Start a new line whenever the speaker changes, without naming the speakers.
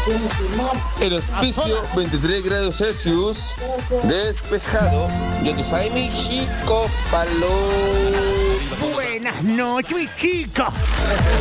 El auspicio 23 grados Celsius, despejado. Ya tú sabes, mi chico, palo.
Buenas noches, mi chico.